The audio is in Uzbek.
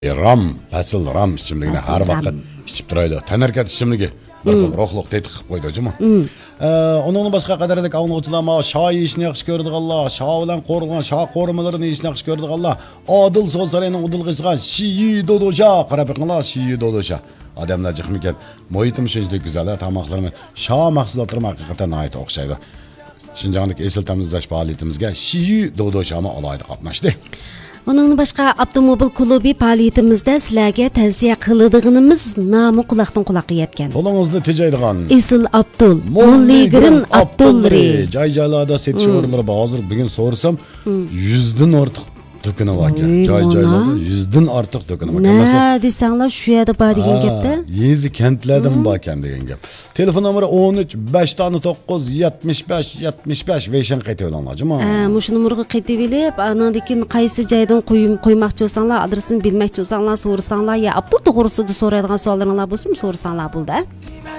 Ram, pasıl ram ichimligini har vaqt ichib turaydi. Tanarkat ichimligi bir xil ruhliq tetik qilib qo'ydi, juma. Onun boshqa qadaridagi avnuvchilar shoy ishni yaxshi ko'rdiganlar, shoy bilan qo'rilgan shoy qo'rimalarini ishni yaxshi ko'rdiganlar, odil so'zlarining udilg'isigan shiyi dodosha qarab qilganlar, shiyi dodosha. Odamlar jiqmikan, muhitim shunchalik go'zal, tamoqlarni shoy mahsulotlari haqiqatan ayt o'xshaydi. Şinjan'daki esil temizleş faaliyetimizge shiyi dodosha alayda qatnashdi. Onun başqa avtomobil klubi faaliyetimizde sizlarga tavsiya qiladiganimiz nomi quloqdan quloqqa yetgan. Qo'lingizni tejaydigan Esil Abdul, Molligirin Abdulri. Joy-joylarda setish o'rinlari bor. Hozir bugun so'rasam 100 dan ortiq do'koni bor ekan. Joy-joylarda 100 dan ortiq do'koni bor ekan. Ne desanglar shu yerda bor degan gapda? Yezi kentlardan bor ekan degan gap. Telefon nomeri 13 509 75 75 Veyshan qaytib olinglarmi? Mush numaraga qaytib elib, anandikin qaysi joydan qo'ymoqchi bo'lsanglar, adresini bilmoqchi bo'lsanglar, so'rasanglar, ya Abdul to'g'risida so'raydigan savollaringiz bo'lsa, so'rasanglar bo'ldi.